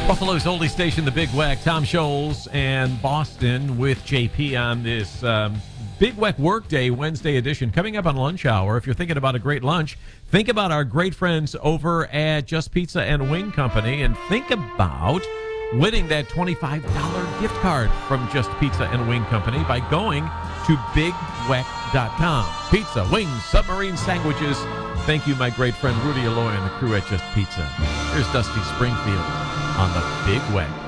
Buffalo's oldie station, the Big Weck. Tom Scholes and Boston with JP on this Big Weck Workday Wednesday edition. Coming up on lunch hour, if you're thinking about a great lunch, think about our great friends over at Just Pizza and Wing Company, and think about winning that $25 gift card from Just Pizza and Wing Company by going to BigWeck.com. Pizza, wings, submarine sandwiches. Thank you, my great friend Rudy Alloy and the crew at Just Pizza. Here's Dusty Springfield on the Big Weck.